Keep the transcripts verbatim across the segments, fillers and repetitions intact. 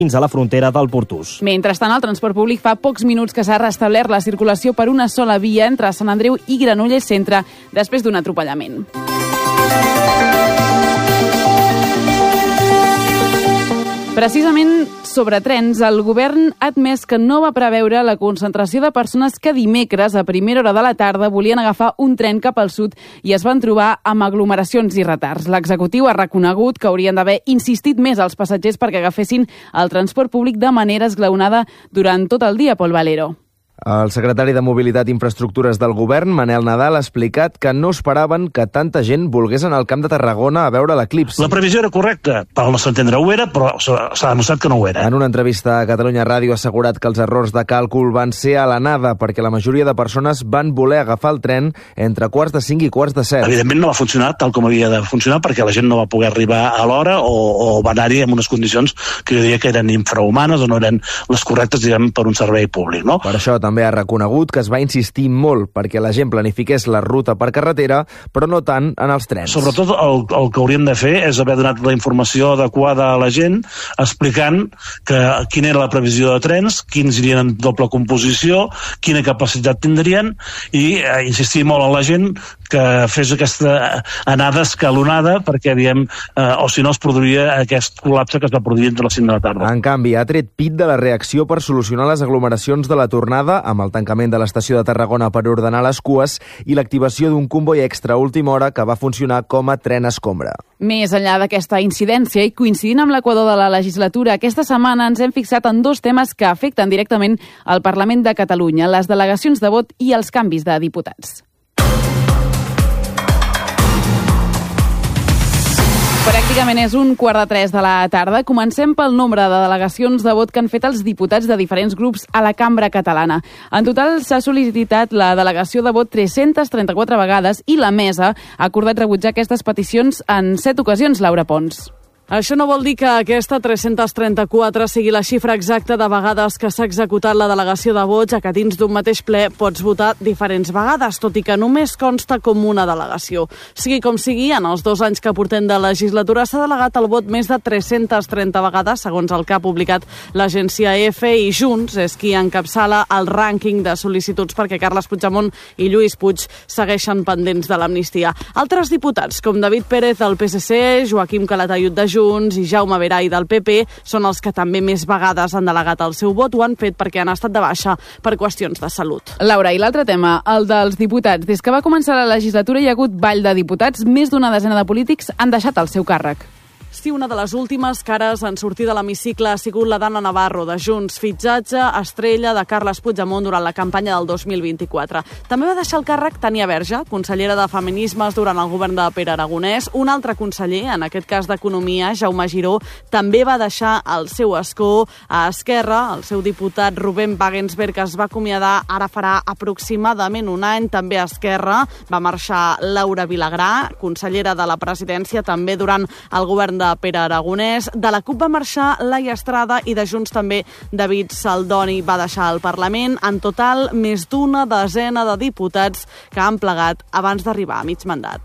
fins a la frontera del Portús. Mentrestant, el transport públic fa pocs minuts que s'ha restablert la circulació per una sola via entre Sant Andreu i Granollers Centre després d'un atropellament. Precisament sobre trens, el govern ha admès que no va preveure la concentració de persones que dimecres a primera hora de la tarda volien agafar un tren cap al sud i es van trobar amb aglomeracions i retards. L'executiu ha reconegut que haurien d'haver insistit més als passatgers perquè agafessin el transport públic de manera esglaonada durant tot el dia, Pol Valero. El secretari de Mobilitat i Infraestructures del govern, Manel Nadal, ha explicat que no esperaven que tanta gent volgués anar al Camp de Tarragona a veure l'eclipsi. La previsió era correcta, per al nostre entendre ho era, però s'ha demostrat que no ho era. En una entrevista a Catalunya Ràdio ha assegurat que els errors de càlcul van ser a l'anada perquè la majoria de persones van voler agafar el tren entre quarts de cinc i quarts de set. Evidentment no va funcionar tal com havia de funcionar perquè la gent no va poder arribar a l'hora o, o va anar-hi en unes condicions que jo diria que eren infrahumanes o no eren les correctes, diguem, per un servei públic, no? Per això també ha reconegut que es va insistir molt perquè la gent planifiqués la ruta per carretera, però no tant en els trens. Sobretot el, el que hauríem de fer és haver donat la informació adequada a la gent, explicant que quina era la previsió de trens, quins irien en doble composició, quina capacitat tindrien i eh, insistir molt a la gent que fes aquesta anada escalonada perquè, diem, eh, o si no es produiria aquest col·lapse que es va produir entre les cinc de la tarda. En canvi, ha tret pit de la reacció per solucionar les aglomeracions de la tornada amb el tancament de l'estació de Tarragona per ordenar les cues i l'activació d'un comboi extra a última hora que va funcionar com a tren escombra. Més enllà d'aquesta incidència i coincidint amb l'equador de la legislatura, aquesta setmana ens hem fixat en dos temes que afecten directament al Parlament de Catalunya, les delegacions de vot i els canvis de diputats. Pràcticament és un quart de tres de la tarda. Comencem pel nombre de delegacions de vot que han fet els diputats de diferents grups a la Cambra Catalana. En total s'ha sol·licitat la delegació de vot tres-centes trenta-quatre vegades i la mesa ha acordat rebutjar aquestes peticions en set ocasions, Laura Pons. Això no vol dir que aquesta tres-centes trenta-quatre sigui la xifra exacta de vegades que s'ha executat la delegació de vots, ja que dins d'un mateix ple pots votar diferents vegades, tot i que només consta com una delegació. Sigui com sigui, en els dos anys que portem de legislatura s'ha delegat el vot més de tres-centes trenta vegades, segons el que ha publicat l'agència E F, i Junts és qui encapçala el rànquing de sol·licituds perquè Carles Puigdemont i Lluís Puig segueixen pendents de l'amnistia. Altres diputats, com David Pérez del P S C, Joaquim Calatayud de Junts i Jaume Veray del P P, són els que també més vegades han delegat el seu vot. Ho han fet perquè han estat de baixa per qüestions de salut. Laura, i l'altre tema, el dels diputats. Des que va començar la legislatura hi ha hagut ball de diputats. Més d'una desena de polítics han deixat el seu càrrec. Sí, una de les últimes cares en sortir de l'hemicicle ha sigut la d'Anna Navarro, de Junts, fitxatge estrella de Carles Puigdemont durant la campanya del dos mil vint-i-quatre. També va deixar el càrrec Tania Verge, consellera de Feminismes durant el govern de Pere Aragonès. Un altre conseller, en aquest cas d'Economia, Jaume Giró, també va deixar el seu escó a Esquerra. El seu diputat Rubén Wagensberg es va acomiadar ara farà aproximadament un any. També a Esquerra va marxar Laura Vilagrà, consellera de la presidència, també durant el govern de Pere Aragonès. De la CUP va marxar Laia Estrada i de Junts també David Saldoni va deixar el Parlament. En total, més d'una desena de diputats que han plegat abans d'arribar a mig mandat.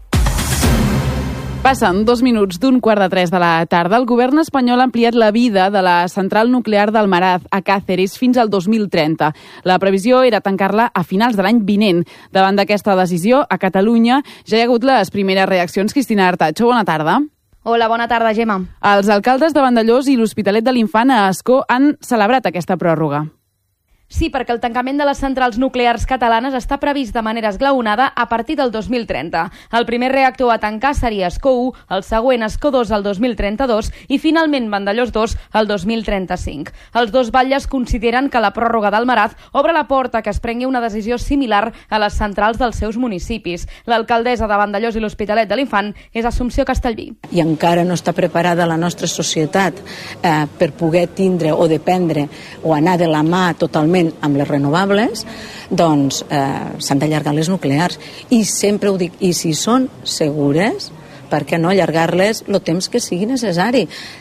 Passen dos minuts d'un quart de tres de la tarda. El govern espanyol ha ampliat la vida de la central nuclear d'Almaraz a Càceres fins al dos mil trenta. La previsió era tancar-la a finals de l'any vinent. Davant d'aquesta decisió, a Catalunya ja hi ha hagut les primeres reaccions. Cristina Artacho, bona tarda. Hola, bona tarda, Gemma. Els alcaldes de Vandellòs i l'Hospitalet de l'Infant a Ascó han celebrat aquesta pròrroga. Sí, perquè el tancament de les centrals nuclears catalanes està previst de manera esglaonada a partir del dos mil trenta. El primer reactor a tancar seria Ascó u, el següent Ascó dos el dos mil trenta-dos i finalment Vandellòs dos el dos mil trenta-cinc. Els dos batlles consideren que la pròrroga d'Almaraz obre la porta que es prengui una decisió similar a les centrals dels seus municipis. L'alcaldessa de Vandellòs i l'Hospitalet de l'Infant és Assumpció Castellví. I encara no està preparada la nostra societat eh, per poder tindre o dependre o anar de la mà totalment amb les renovables, doncs eh, s'han d'allargar les nuclears. I sempre ho dic, i si són segures, per què no allargar-les el temps que sigui necessari?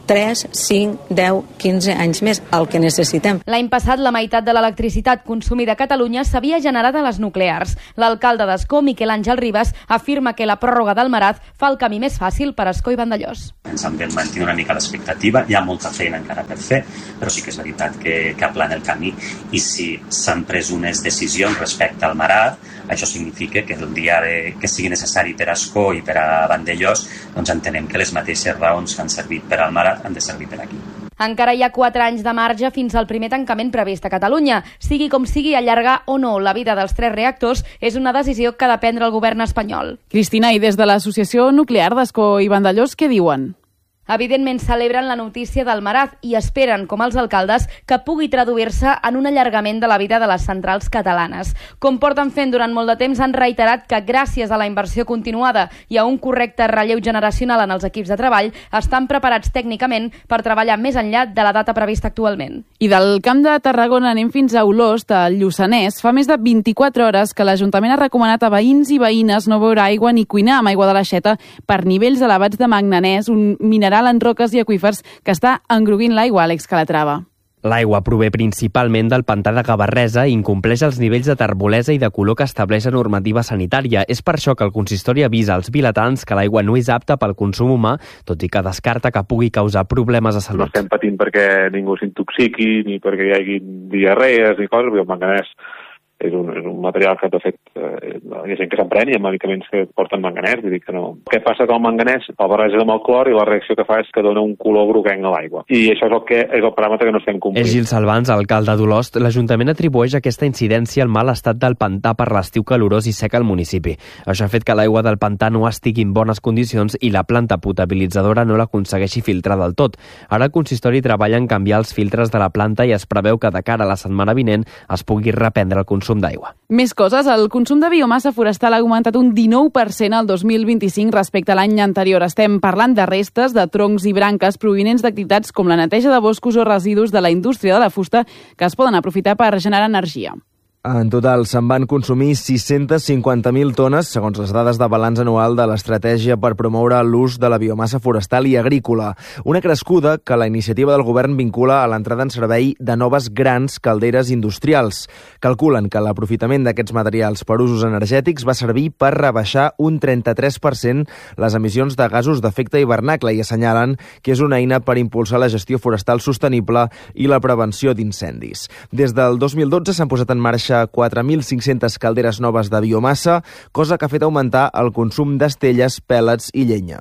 tres, cinc, deu, quinze anys més, el que necessitem. L'any passat, la meitat de l'electricitat consumida a Catalunya s'havia generat a les nuclears. L'alcalde d'Ascó, Miquel Àngel Ribas, afirma que la pròrroga del Maraz fa el camí més fàcil per Ascó i Vandellòs. Ens hem de mantenir una mica l'expectativa, hi ha molta feina encara per fer, però sí que és veritat que, que aplana el camí, i si s'han pres unes decisions respecte al Maraz, això significa que el dia de, que sigui necessari per a Ascó i per a Vandellòs, doncs entenem que les mateixes raons que han servit per al Maraz han de servir per aquí. Encara hi ha quatre anys de marge fins al primer tancament previst a Catalunya. Sigui com sigui, allargar o no la vida dels tres reactors és una decisió que ha de prendre el govern espanyol. Cristina, i des de l'Associació Nuclear d'Ascó i Vandellòs, què diuen? Evidentment celebren la notícia del Maraz i esperen, com els alcaldes, que pugui traduir-se en un allargament de la vida de les centrals catalanes. Com porten fent durant molt de temps, han reiterat que gràcies a la inversió continuada i a un correcte relleu generacional en els equips de treball, estan preparats tècnicament per treballar més enllà de la data prevista actualment. I del Camp de Tarragona anem fins a Olost, al Lluçanès. Fa més de vint-i-quatre hores que l'Ajuntament ha recomanat a veïns i veïnes no beure aigua ni cuinar amb aigua de l'aixeta per nivells elevats de manganès, un mineral en roques i aqüífers que està engroguint l'aigua, Àlex Calatrava. L'aigua prové principalment del pantà de Gavarresa i incompleix els nivells de terbolesa i de color que estableix la normativa sanitària. És per això que el consistori avisa als vilatans que l'aigua no és apta pel consum humà, tot i que descarta que pugui causar problemes de salut. No estem patint perquè ningú s'intoxiqui, ni perquè hi hagi diarrees ni coses, perquè el manganès és un, és un material que, de fet, eh, hi ha gent que s'emprèn i hi ha medicaments que porten manganès, vull dir que no. Què passa que el manganès el barreja amb el clor i la reacció que fa és que dona un color groguenc a l'aigua. I això és el, que, és el paràmetre que no estem complint. És Gil Salvans, alcalde d'Olost. L'Ajuntament atribueix aquesta incidència al mal estat del pantà per l'estiu calorós i sec al municipi. Això ha fet que l'aigua del pantà no estigui en bones condicions i la planta potabilitzadora no l'aconsegueixi filtrar del tot. Ara el consistori treballa en canviar els filtres de la planta i es preveu que de cara a la setmana vinent es pugui reprendre el consum d'aigua. Més coses, el consum de biomassa forestal ha augmentat un dinou per cent al dos mil vint-i-cinc respecte a l'any anterior. Estem parlant de restes, de troncs i branques provinents d'activitats com la neteja de boscos o residus de la indústria de la fusta que es poden aprofitar per generar energia. En total, se'n van consumir sis-centes cinquanta mil tones, segons les dades de balanç anual de l'estratègia per promoure l'ús de la biomassa forestal i agrícola. Una crescuda que la iniciativa del govern vincula a l'entrada en servei de noves grans calderes industrials. Calculen que l'aprofitament d'aquests materials per usos energètics va servir per rebaixar un trenta-tres per cent les emissions de gasos d'efecte hivernacle i assenyalen que és una eina per impulsar la gestió forestal sostenible i la prevenció d'incendis. Des del dos mil dotze s'han posat en marxa quatre mil cinc-centes calderes noves de biomassa, cosa que ha fet augmentar el consum d'estelles, pèl·lets i llenya.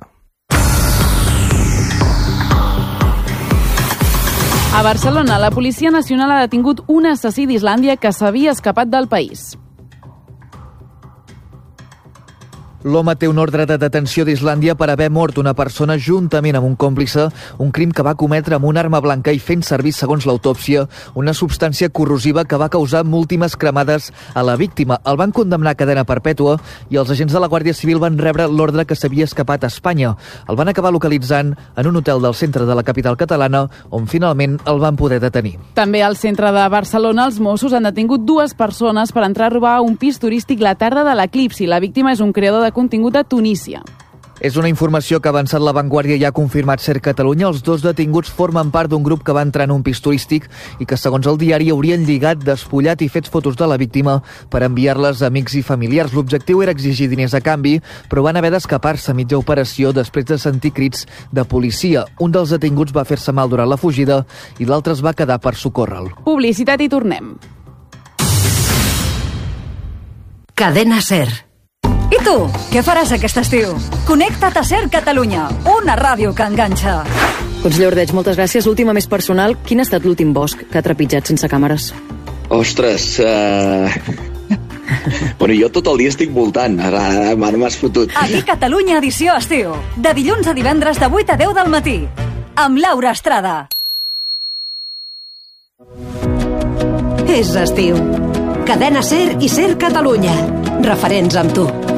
A Barcelona, la Policia Nacional ha detingut un assassí d'Islàndia que s'havia escapat del país. L'home té un ordre de detenció d'Islàndia per haver mort una persona juntament amb un còmplice, un crim que va cometre amb una arma blanca i fent servir, segons l'autòpsia, una substància corrosiva que va causar múltiples cremades a la víctima. El van condemnar a cadena perpètua i els agents de la Guàrdia Civil van rebre l'ordre que s'havia escapat a Espanya. El van acabar localitzant en un hotel del centre de la capital catalana, on finalment el van poder detenir. També al centre de Barcelona, els Mossos han detingut dues persones per entrar a robar un pis turístic la tarda de l'eclipsi. La víctima és un creador de contingut a Tunísia. És una informació que ha avançat La Vanguardia i ha confirmat Ser Catalunya. Els dos detinguts formen part d'un grup que va entrar en un pis turístic i que, segons el diari, haurien lligat, despullat i fet fotos de la víctima per enviar-les a amics i familiars. L'objectiu era exigir diners a canvi, però van haver d'escapar-se a mitja operació després de sentir crits de policia. Un dels detinguts va fer-se mal durant la fugida i l'altre es va quedar per socórrer-lo. Publicitat i tornem. Cadena Ser. I tu, què faràs aquest estiu? Connecta't a Ser Catalunya, una ràdio que enganxa. Conseller Ordeig, moltes gràcies. L'última més personal, quin ha estat l'últim bosc que ha trepitjat sense càmeres? Ostres, uh... bueno, jo tot el dia estic voltant, ara, ara m'has fotut. Aquí Catalunya edició estiu, de dilluns a divendres de vuit a deu del matí, amb Laura Estrada. És estiu. Cadena Ser i Ser Catalunya, referents amb tu.